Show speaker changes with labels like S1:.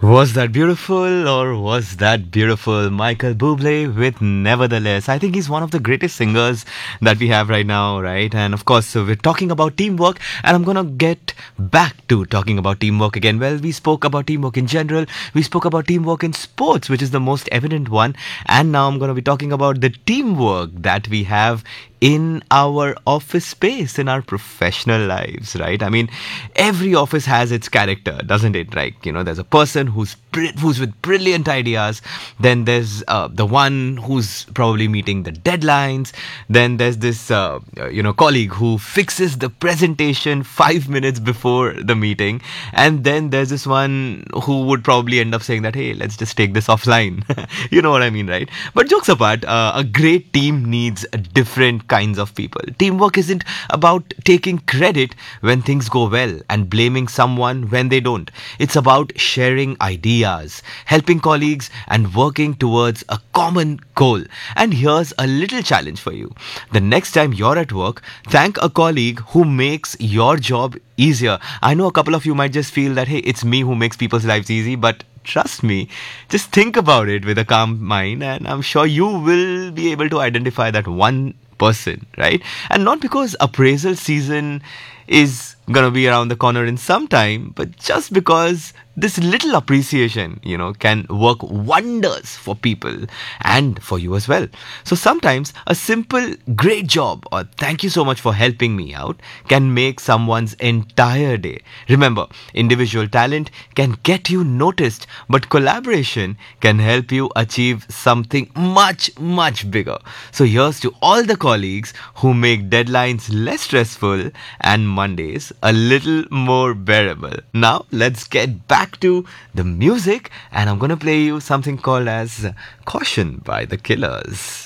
S1: Was that beautiful or was that beautiful? Michael Bublé with Nevertheless. I think he's one of the greatest singers that we have right now, right? And of course, so we're talking about teamwork, and I'm gonna get back to talking about teamwork again. Well, we spoke about teamwork in general, we spoke about teamwork in sports, which is the most evident one, and now I'm gonna be talking about the teamwork that we have in our office space, in our professional lives, right? I mean, every office has its character, doesn't it? Right? There's a person who's with brilliant ideas. Then there's the one who's probably meeting the deadlines. Then there's this colleague who fixes the presentation 5 minutes before the meeting. And then there's this one who would probably end up saying that, hey, let's just take this offline. You know what I mean, right? But jokes apart, a great team needs different kinds of people. Teamwork isn't about taking credit when things go well and blaming someone when they don't. It's about sharing ideas, helping colleagues, and working towards a common goal. And here's a little challenge for you. The next time you're at work, thank a colleague who makes your job easier. I know a couple of you might just feel that, hey, it's me who makes people's lives easy, but trust me, just think about it with a calm mind, and I'm sure you will be able to identify that one person, right? And not because appraisal season is gonna be around the corner in some time, but just because this little appreciation, can work wonders for people and for you as well. So sometimes a simple great job or thank you so much for helping me out can make someone's entire day. Remember, individual talent can get you noticed, but collaboration can help you achieve something much, much bigger. So here's to all the colleagues who make deadlines less stressful and Mondays a little more bearable. Now let's get back to the music, and I'm gonna play you something called as Caution by the Killers.